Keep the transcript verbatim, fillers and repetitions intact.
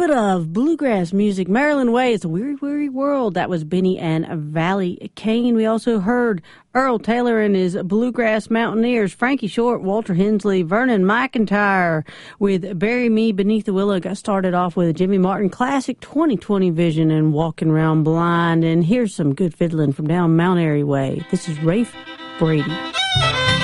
bit of bluegrass music. Marilyn Way, It's a Weary, Weary World. That was Benny and Valley Kane. We also heard Earl Taylor and his Bluegrass Mountaineers, Frankie Short, Walter Hensley, Vernon McIntyre with Bury Me Beneath the Willow. Got started off with a Jimmy Martin classic, twenty twenty Vision and Walking Around Blind. And here's some good fiddling from down Mount Airy Way. This is Rafe Brady.